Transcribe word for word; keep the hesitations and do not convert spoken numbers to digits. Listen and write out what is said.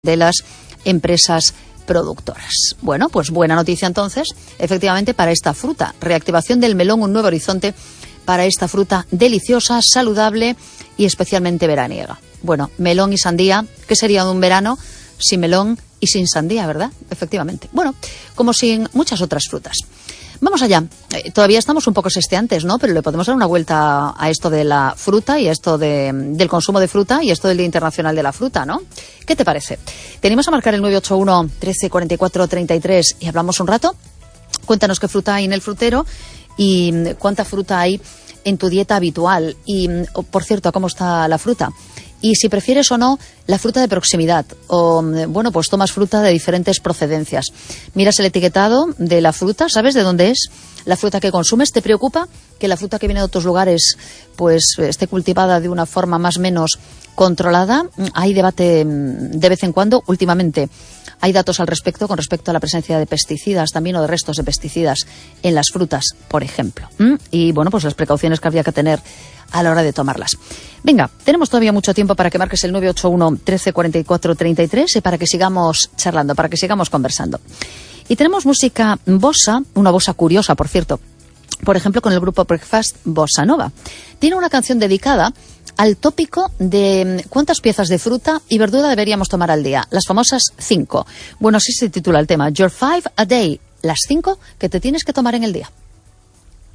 de las empresas productoras. Bueno, pues buena noticia entonces, efectivamente, para esta fruta. Reactivación del melón, un nuevo horizonte para esta fruta deliciosa, saludable y especialmente veraniega. Bueno, melón y sandía, ¿qué sería de un verano sin melón y sin sandía, verdad? Efectivamente. Bueno, como sin muchas otras frutas. Vamos allá. Eh, todavía estamos un poco sesteantes, ¿no? Pero le podemos dar una vuelta a esto de la fruta y a esto de, del consumo de fruta y esto del Día Internacional de la Fruta, ¿no? ¿Qué te parece? Tenemos a marcar el nueve ocho uno, trece, cuarenta y cuatro, treinta y tres y hablamos un rato. Cuéntanos qué fruta hay en el frutero y cuánta fruta hay en tu dieta habitual. Y, por cierto, ¿cómo está la fruta? Y si prefieres o no la fruta de proximidad o, bueno, pues tomas fruta de diferentes procedencias. Miras el etiquetado de la fruta, ¿sabes de dónde es la fruta que consumes? ¿Te preocupa que la fruta que viene de otros lugares pues esté cultivada de una forma más o menos controlada? Hay debate de vez en cuando. Últimamente hay datos al respecto con respecto a la presencia de pesticidas también o de restos de pesticidas en las frutas, por ejemplo. Y, bueno, pues las precauciones que habría que tener a la hora de tomarlas. Venga, tenemos todavía mucho tiempo para que marques el nueve ocho uno, trece, cuarenta y cuatro, treinta y tres y para que sigamos charlando, para que sigamos conversando. Y tenemos música bossa, una bossa curiosa, por cierto, por ejemplo, con el grupo Breakfast Bossa Nova. Tiene una canción dedicada al tópico de cuántas piezas de fruta y verdura deberíamos tomar al día, las famosas cinco. Bueno, así se titula el tema, Your Five a Day, las cinco que te tienes que tomar en el día.